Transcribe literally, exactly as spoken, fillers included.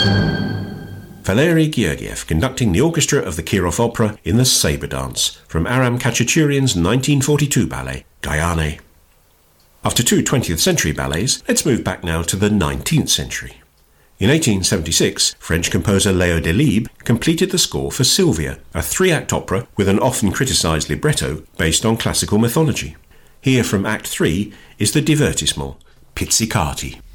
Valery Gergiev conducting the orchestra of the Kirov Opera in the Sabre Dance from Aram Khachaturian's nineteen forty-two ballet, Gayane. After two twentieth century ballets, let's move back now to the nineteenth century. In eighteen seventy-six, French composer Léo Delibes completed the score for Sylvia, a three-act opera with an often criticised libretto based on classical mythology. Here from Act three is the divertissement, Pizzicati.